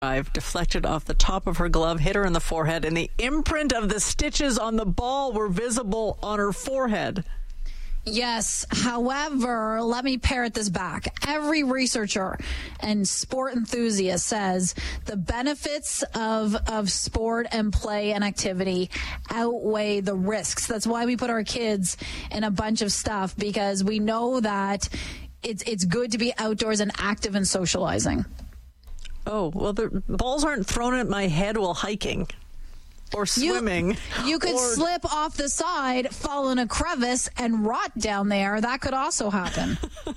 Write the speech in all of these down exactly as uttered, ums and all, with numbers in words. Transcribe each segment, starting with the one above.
deflected off the top of her glove, hit her in the forehead, and the imprint of the stitches on the ball were visible on her forehead. Yes. However, let me parrot this back. Every researcher and sport enthusiast says the benefits of, of sport and play and activity outweigh the risks. That's why we put our kids in a bunch of stuff, because we know that it's, it's good to be outdoors and active and socializing. Oh, well, the balls aren't thrown at my head while hiking or swimming. You, you could or... slip off the side, fall in a crevice, and rot down there. That could also happen.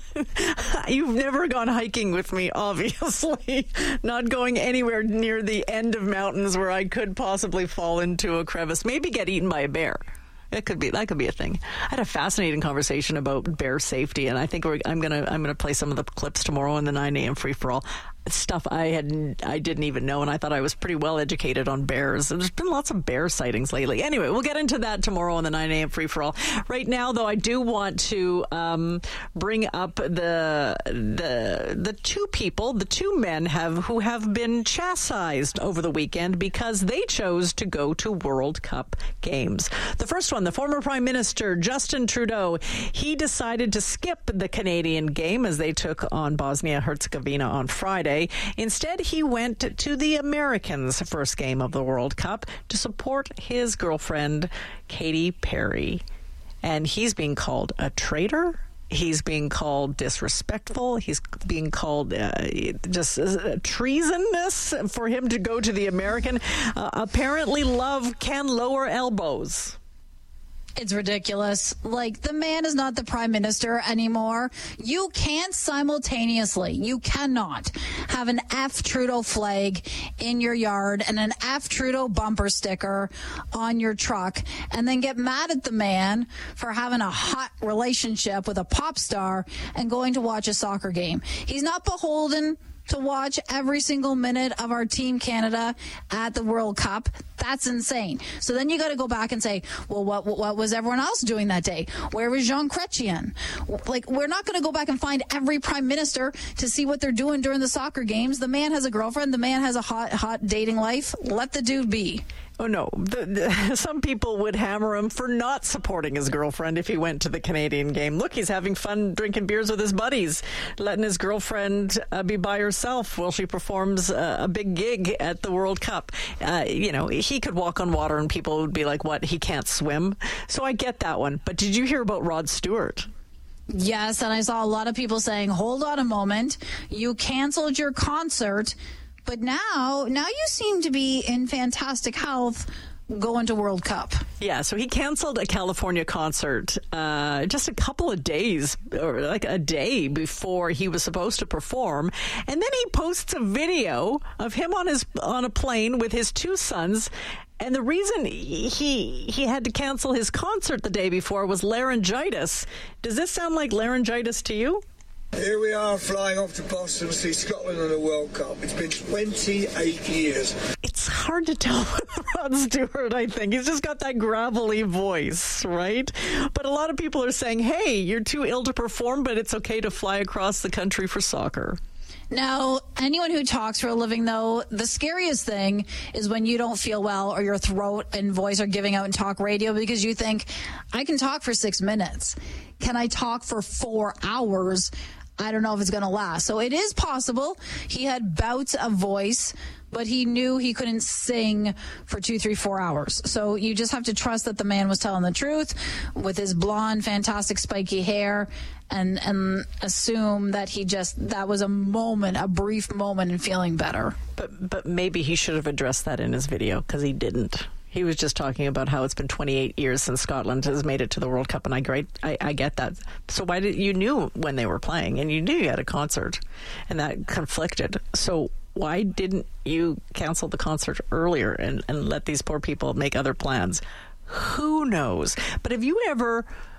You've never gone hiking with me, obviously. Not going anywhere near the end of mountains where I could possibly fall into a crevice. Maybe get eaten by a bear. It could be that could be a thing. I had a fascinating conversation about bear safety, and I think we're, I'm gonna I'm gonna play some of the clips tomorrow in the nine a.m. free for all. Stuff I had I didn't even know, and I thought I was pretty well educated on bears. There's been lots of bear sightings lately. Anyway, we'll get into that tomorrow on the nine a.m. free for all. Right now, though, I do want to um, bring up the the the two people, the two men have who have been chastised over the weekend because they chose to go to World Cup games. The first one, the former Prime Minister Justin Trudeau, he decided to skip the Canadian game as they took on Bosnia-Herzegovina on Friday. Instead, he went to the Americans' first game of the World Cup to support his girlfriend, Katy Perry. And he's being called a traitor. He's being called disrespectful. He's being called uh, just uh, treasonous for him to go to the American. Uh, apparently, love can lower elbows. It's ridiculous. Like, the man is not the prime minister anymore. You can't simultaneously, you cannot have an F Trudeau flag in your yard and an F Trudeau bumper sticker on your truck and then get mad at the man for having a hot relationship with a pop star and going to watch a soccer game. He's not beholden to watch every single minute of our Team Canada at the World Cup. That's insane. So then you got to go back and say, well, what what was everyone else doing that day? Where was Jean Chrétien? Like, we're not going to go back and find every prime minister to see what they're doing during the soccer games. The man has a girlfriend. The man has a hot, hot dating life. Let the dude be. Oh, no. The, the, some people would hammer him for not supporting his girlfriend if he went to the Canadian game. Look, he's having fun drinking beers with his buddies, letting his girlfriend uh, be by herself while she performs uh, a big gig at the World Cup. Uh, you know, he could walk on water and people would be like, what, he can't swim? So I get that one. But did you hear about Rod Stewart? Yes, and I saw a lot of people saying, hold on a moment, you canceled your concert, but now, now you seem to be in fantastic health going to World Cup. Yeah, so he canceled a California concert uh, just a couple of days, or like a day before he was supposed to perform. And then he posts a video of him on his on a plane with his two sons. And the reason he he had to cancel his concert the day before was laryngitis. Does this sound like laryngitis to you? Here we are flying off to Boston to see Scotland in the World Cup. It's been twenty-eight years. It's hard to tell with Rod Stewart, I think. He's just got that gravelly voice, right? But a lot of people are saying, hey, you're too ill to perform, but it's okay to fly across the country for soccer. Now, anyone who talks for a living, though, the scariest thing is when you don't feel well or your throat and voice are giving out in talk radio because you think, I can talk for six minutes. Can I talk for four hours? I don't know if it's going to last. So it is possible he had bouts of voice, but he knew he couldn't sing for two, three, four hours. So you just have to trust that the man was telling the truth with his blonde, fantastic, spiky hair and, and assume that he just, that was a moment, a brief moment in feeling better. But, but maybe he should have addressed that in his video because he didn't. He was just talking about how it's been twenty-eight years since Scotland has made it to the World Cup, and I great, I, I get that. So why did you knew when they were playing, and you knew you had a concert, and that conflicted. So why didn't you cancel the concert earlier and, and let these poor people make other plans? Who knows? But have you ever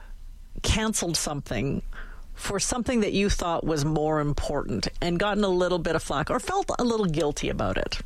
canceled something for something that you thought was more important and gotten a little bit of flack or felt a little guilty about it?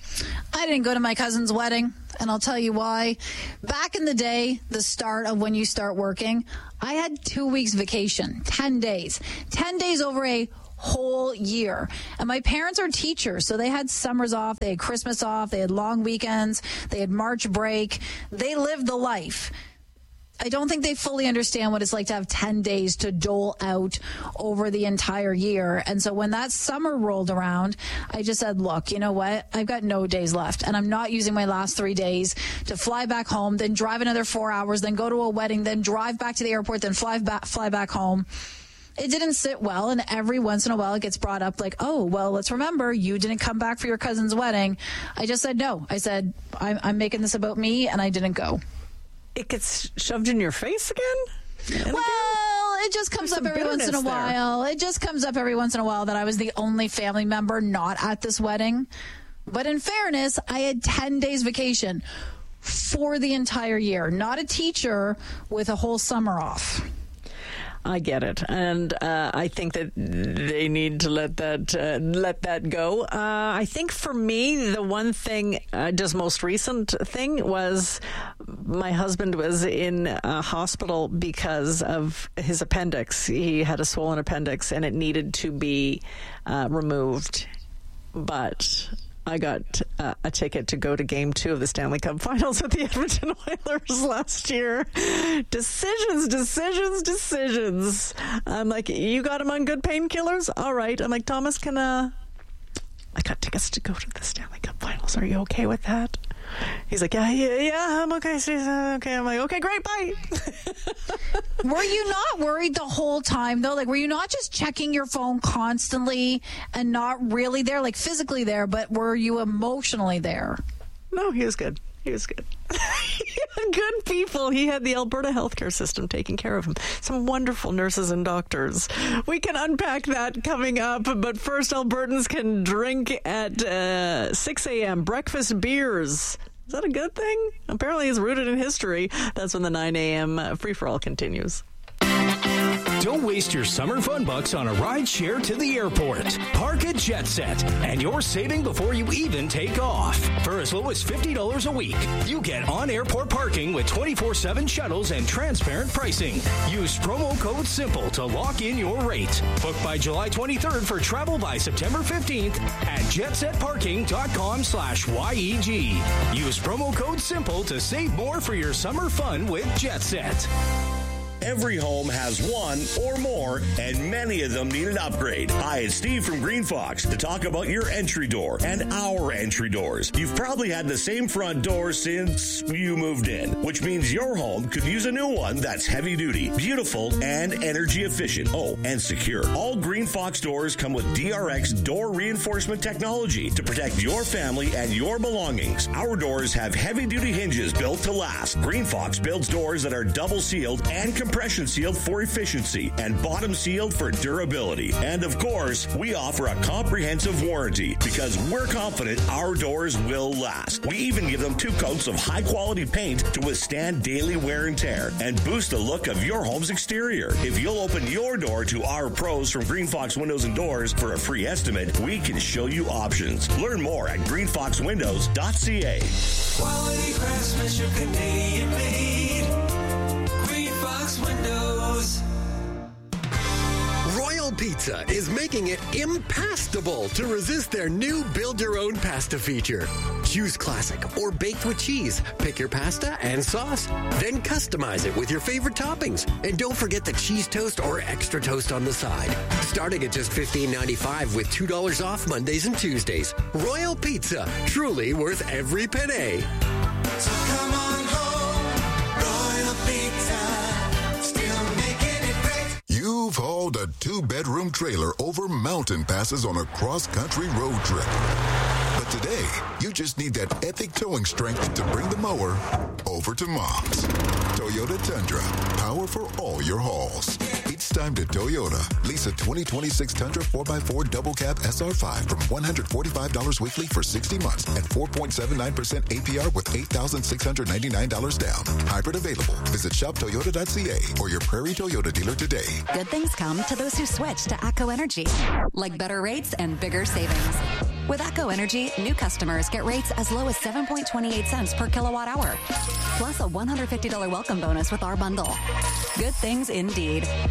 I didn't go to my cousin's wedding, and I'll tell you why. Back in the day, the start of when you start working, I had two weeks vacation, ten days. ten days over a whole year. And my parents are teachers, so they had summers off, they had Christmas off, they had long weekends, they had March break. They lived the life. I don't think they fully understand what it's like to have ten days to dole out over the entire year. And so when that summer rolled around, I just said, look, you know what? I've got no days left, and I'm not using my last three days to fly back home, then drive another four hours, then go to a wedding, then drive back to the airport, then fly back, fly back home. It didn't sit well, and every once in a while it gets brought up like, oh, well, let's remember you didn't come back for your cousin's wedding. I just said no. I said, I'm, I'm making this about me, and I didn't go. It gets shoved in your face again? And well, again? it just comes There's up every once in a there. while. It just comes up every once in a while that I was the only family member not at this wedding. But in fairness, I had ten days vacation for the entire year, not a teacher with a whole summer off. I get it, and uh, I think that they need to let that uh, let that go. Uh, I think for me, the one thing, uh, just most recent thing, was my husband was in a hospital because of his appendix. He had a swollen appendix, and it needed to be uh, removed, but I got uh, a ticket to go to Game Two of the Stanley Cup Finals with the Edmonton Oilers last year. Decisions, decisions, decisions. I'm like, you got him on good painkillers? All right. I'm like, Thomas, can uh, I got tickets to go to the Stanley Cup Finals. Are you okay with that? He's like, yeah, yeah, yeah, I'm okay. She's uh, okay. I'm like, okay, great, bye. Were you not worried the whole time, though? Like, were you not just checking your phone constantly and not really there, like physically there, but were you emotionally there? No, he was good. He was good. He had good people. He had the Alberta healthcare system taking care of him. Some wonderful nurses and doctors. We can unpack that coming up, but first, Albertans can drink at uh, six a.m. breakfast beers. Is that a good thing? Apparently, it's rooted in history. That's when the nine a.m. free-for-all continues. Don't waste your summer fun bucks on a ride share to the airport. Park at Jet Set, and you're saving before you even take off. For as low as fifty dollars a week, you get on-airport parking with twenty-four seven shuttles and transparent pricing. Use promo code SIMPLE to lock in your rate. Book by July twenty-third for travel by September fifteenth at jetsetparking.com slash YEG. Use promo code SIMPLE to save more for your summer fun with Jet Set. Every home has one or more, and many of them need an upgrade. Hi, it's Steve from Green Fox to talk about your entry door and our entry doors. You've probably had the same front door since you moved in, which means your home could use a new one that's heavy duty, beautiful, and energy efficient. Oh, and secure. All Green Fox doors come with D R X door reinforcement technology to protect your family and your belongings. Our doors have heavy duty hinges built to last. Green Fox builds doors that are double sealed and compression sealed for efficiency and bottom sealed for durability. And of course, we offer a comprehensive warranty because we're confident our doors will last. We even give them two coats of high quality paint to withstand daily wear and tear and boost the look of your home's exterior. If you'll open your door to our pros from Green Fox Windows and Doors for a free estimate, we can show you options. Learn more at green fox windows dot c a. Quality craftsmanship, Canadian made. Green Fox Windows. Royal Pizza is making it impassable to resist their new build-your-own pasta feature. Choose classic or baked with cheese. Pick your pasta and sauce. Then customize it with your favorite toppings. And don't forget the cheese toast or extra toast on the side. Starting at just fifteen ninety-five with two dollars off Mondays and Tuesdays. Royal Pizza, truly worth every penny. So come on home, Royal Pizza, still making it great. You've hauled a two-bedroom trailer over mountain passes on a cross-country road trip. But today, you just need that epic towing strength to bring the mower over to Mom's. Toyota Tundra, power for all your hauls. It's time to Toyota. Lease a twenty twenty-six Tundra four by four double cab S R five from one hundred forty-five dollars weekly for sixty months and four point seven nine percent A P R with eight thousand six hundred ninety-nine dollars down. Hybrid available. Visit shop toyota dot c a or your Prairie Toyota dealer today. Good things come to those who switch to ATCO Energy, like better rates and bigger savings. With ATCO Energy, new customers get rates as low as seven point two eight cents per kilowatt hour, plus a one hundred fifty dollars welcome bonus with our bundle. Good things indeed.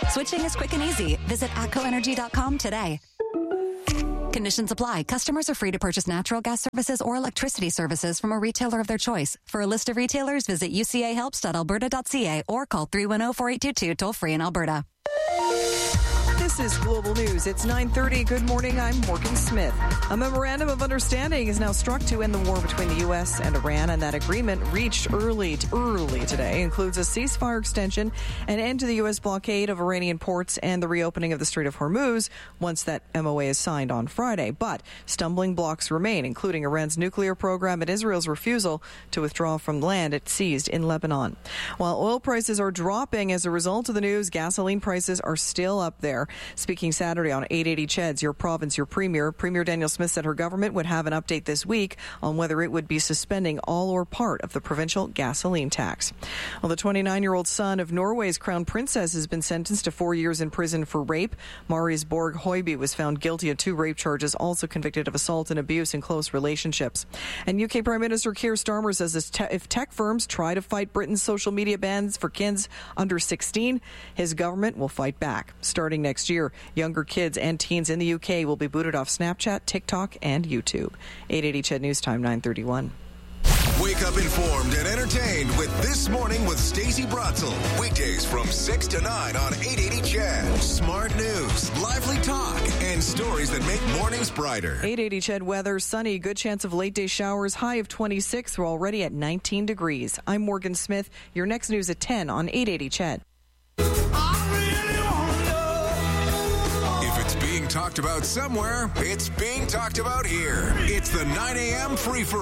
Switching is quick and easy. Visit atco energy dot com today. Conditions apply. Customers are free to purchase natural gas services or electricity services from a retailer of their choice. For a list of retailers, visit u c a helps dot alberta dot c a or call three one zero, four eight two two toll free in Alberta. This is Global News. It's nine thirty. Good morning. I'm Morgan Smith. A memorandum of understanding is now struck to end the war between the U S and Iran, and that agreement, reached early early today, includes a ceasefire extension, an end to the U S blockade of Iranian ports, and the reopening of the Strait of Hormuz once that M O A is signed on Friday. But stumbling blocks remain, including Iran's nuclear program and Israel's refusal to withdraw from land it seized in Lebanon. While oil prices are dropping as a result of the news, gasoline prices are still up there. Speaking Saturday on eight eighty C H E D's Your Province, Your Premier, Premier Danielle Smith said her government would have an update this week on whether it would be suspending all or part of the provincial gasoline tax. Well, the twenty-nine-year-old son of Norway's crown princess has been sentenced to four years in prison for rape. Marius Borg Høiby was found guilty of two rape charges, also convicted of assault and abuse in close relationships. And U K Prime Minister Keir Starmer says if tech firms try to fight Britain's social media bans for kids under sixteen, his government will fight back. Starting next year, younger kids and teens in the U K will be booted off Snapchat, TikTok, and YouTube. eight eighty C H E D News Time, nine thirty-one. Wake up informed and entertained with This Morning with Stacey Bratzel. Weekdays from six to nine on eight eighty C H E D. Smart news, lively talk, and stories that make mornings brighter. eight eighty C H E D weather, sunny, good chance of late day showers, high of twenty-six. We're already at nineteen degrees. I'm Morgan Smith. Your next news at ten on eight eighty C H E D. Talked about somewhere, it's being talked about here. It's the nine a.m. free for